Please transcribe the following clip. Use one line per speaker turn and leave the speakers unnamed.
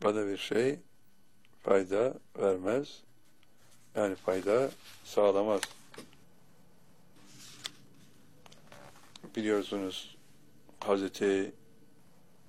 bana bir şey fayda vermez. Yani fayda sağlamaz. Biliyorsunuz Hazreti